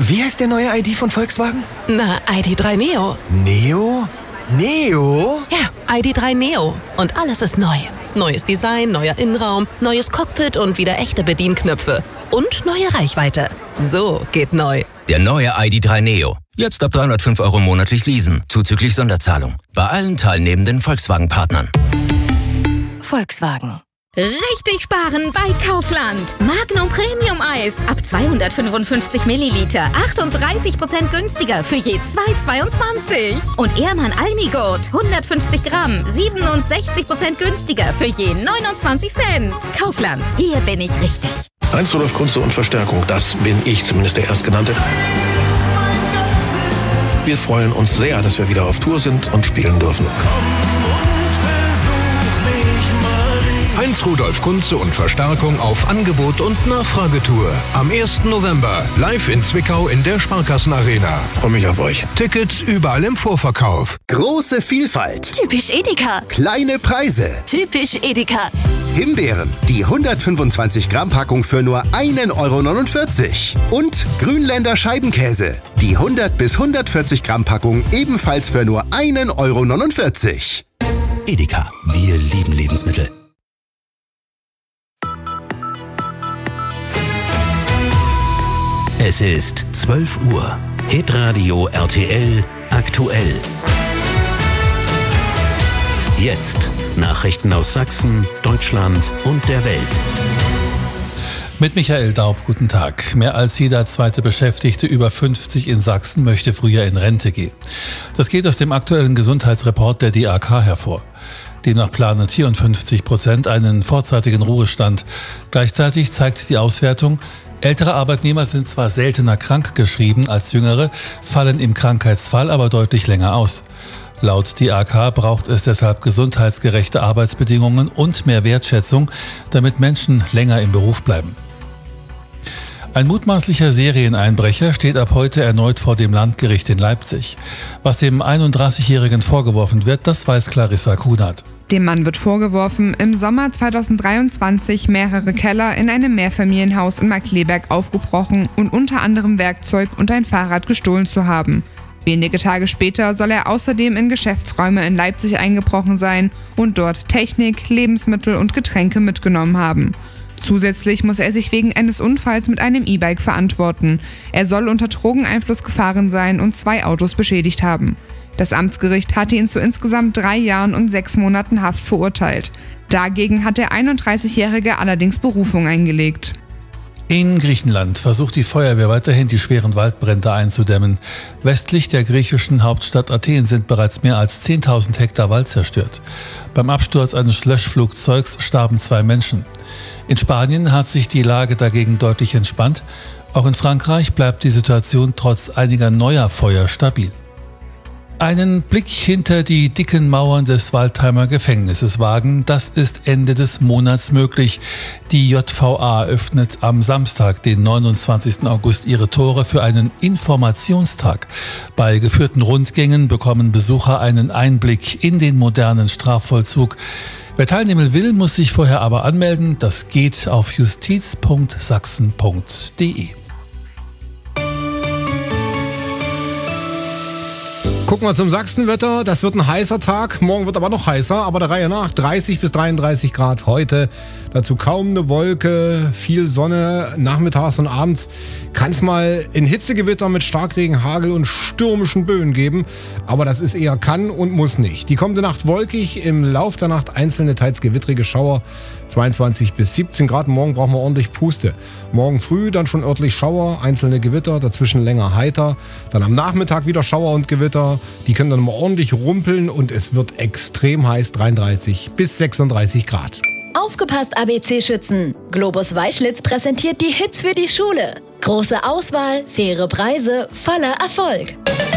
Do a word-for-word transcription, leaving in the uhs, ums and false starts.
Wie heißt der neue I D von Volkswagen? Na, I D drei Neo. Neo? Neo? Ja, I D drei Neo. Und alles ist neu. Neues Design, neuer Innenraum, neues Cockpit und wieder echte Bedienknöpfe. Und neue Reichweite. So geht neu. Der neue I D drei Neo. Jetzt ab dreihundertfünf Euro monatlich leasen, zuzüglich Sonderzahlung. Bei allen teilnehmenden Volkswagen-Partnern. Volkswagen. Richtig sparen bei Kaufland. Magnum Premium Eis ab zweihundertfünfundfünfzig Milliliter. achtunddreißig Prozent günstiger für je zwei Euro zweiundzwanzig. Und Ehrmann Almigurt hundertfünfzig Gramm. siebenundsechzig Prozent günstiger für je neunundzwanzig Cent. Kaufland. Hier bin ich richtig. Heinz Rudolf Kunze und Verstärkung. Das bin ich, zumindest der Erstgenannte. Wir freuen uns sehr, dass wir wieder auf Tour sind und spielen dürfen. Heinz Rudolf Kunze und Verstärkung auf Angebot und Nachfragetour. Am ersten November live in Zwickau in der Sparkassenarena. Freue mich auf euch. Tickets überall im Vorverkauf. Große Vielfalt. Typisch Edeka. Kleine Preise. Typisch Edeka. Himbeeren, die hundertfünfundzwanzig Gramm Packung für nur ein Euro neunundvierzig. Und Grünländer Scheibenkäse, die hundert bis hundertvierzig Gramm Packung ebenfalls für nur ein Euro neunundvierzig. Edeka, wir lieben Lebensmittel. Es ist zwölf Uhr. Hitradio R T L aktuell. Jetzt Nachrichten aus Sachsen, Deutschland und der Welt. Mit Michael Daub, guten Tag. Mehr als jeder zweite Beschäftigte über fünfzig in Sachsen möchte früher in Rente gehen. Das geht aus dem aktuellen Gesundheitsreport der D A K hervor. Demnach planen vierundfünfzig Prozent einen vorzeitigen Ruhestand. Gleichzeitig zeigt die Auswertung, ältere Arbeitnehmer sind zwar seltener krankgeschrieben als jüngere, fallen im Krankheitsfall aber deutlich länger aus. Laut D A K braucht es deshalb gesundheitsgerechte Arbeitsbedingungen und mehr Wertschätzung, damit Menschen länger im Beruf bleiben. Ein mutmaßlicher Serieneinbrecher steht ab heute erneut vor dem Landgericht in Leipzig. Was dem einunddreißigjährigen vorgeworfen wird, das weiß Clarissa Kunert. Dem Mann wird vorgeworfen, im Sommer zweitausenddreiundzwanzig mehrere Keller in einem Mehrfamilienhaus in Markkleeberg aufgebrochen und unter anderem Werkzeug und ein Fahrrad gestohlen zu haben. Wenige Tage später soll er außerdem in Geschäftsräume in Leipzig eingebrochen sein und dort Technik, Lebensmittel und Getränke mitgenommen haben. Zusätzlich muss er sich wegen eines Unfalls mit einem E-Bike verantworten. Er soll unter Drogeneinfluss gefahren sein und zwei Autos beschädigt haben. Das Amtsgericht hatte ihn zu insgesamt drei Jahren und sechs Monaten Haft verurteilt. Dagegen hat der einunddreißigjährige allerdings Berufung eingelegt. In Griechenland versucht die Feuerwehr weiterhin, die schweren Waldbrände einzudämmen. Westlich der griechischen Hauptstadt Athen sind bereits mehr als zehntausend Hektar Wald zerstört. Beim Absturz eines Löschflugzeugs starben zwei Menschen. In Spanien hat sich die Lage dagegen deutlich entspannt. Auch in Frankreich bleibt die Situation trotz einiger neuer Feuer stabil. Einen Blick hinter die dicken Mauern des Waldheimer Gefängnisses wagen, das ist Ende des Monats möglich. Die J V A öffnet am Samstag, den neunundzwanzigsten August, ihre Tore für einen Informationstag. Bei geführten Rundgängen bekommen Besucher einen Einblick in den modernen Strafvollzug. Wer teilnehmen will, muss sich vorher aber anmelden. Das geht auf justiz punkt sachsen punkt de. Gucken wir zum Sachsenwetter. Das wird ein heißer Tag. Morgen wird aber noch heißer, aber der Reihe nach dreißig bis dreiunddreißig Grad heute. Dazu kaum eine Wolke, viel Sonne. Nachmittags und abends kann es mal in Hitzegewitter mit Starkregen, Hagel und stürmischen Böen geben. Aber das ist eher kann und muss nicht. Die kommende Nacht wolkig, im Lauf der Nacht einzelne teils gewittrige Schauer. zweiundzwanzig bis siebzehn Grad. Morgen brauchen wir ordentlich Puste. Morgen früh dann schon örtlich Schauer, einzelne Gewitter, dazwischen länger heiter. Dann am Nachmittag wieder Schauer und Gewitter. Die können dann mal ordentlich rumpeln und es wird extrem heiß, dreiunddreißig bis sechsunddreißig Grad. Aufgepasst, A B C-Schützen! Globus Weißschlitz präsentiert die Hits für die Schule. Große Auswahl, faire Preise, voller Erfolg.